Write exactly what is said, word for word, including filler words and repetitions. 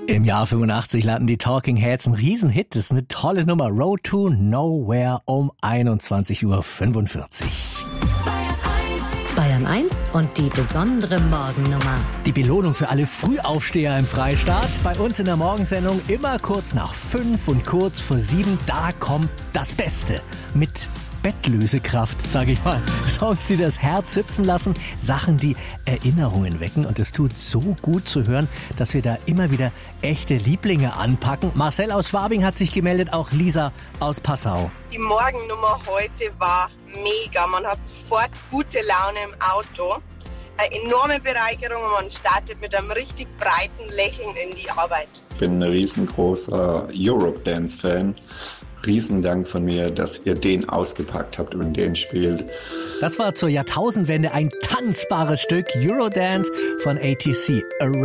Im Jahr fünfundachtzig landen die Talking Heads, ein Riesenhit, das ist eine tolle Nummer. Road to Nowhere um einundzwanzig Uhr fünfundvierzig. Bayern eins und die besondere Morgennummer. Die Belohnung für alle Frühaufsteher im Freistaat. Bei uns in der Morgensendung immer kurz nach fünf und kurz vor sieben. Da kommt das Beste mit Bettlösekraft, sage ich mal. Songs, die das Herz hüpfen lassen, Sachen, die Erinnerungen wecken. Und es tut so gut zu hören, dass wir da immer wieder echte Lieblinge anpacken. Marcel aus Schwabing hat sich gemeldet, auch Lisa aus Passau. Die Morgennummer heute war mega. Man hat sofort gute Laune im Auto. Eine enorme Bereicherung und man startet mit einem richtig breiten Lächeln in die Arbeit. Ich bin ein riesengroßer Eurodance-Fan. Riesendank von mir, dass ihr den ausgepackt habt und den spielt. Das war zur Jahrtausendwende ein tanzbares Stück, Eurodance von A T C.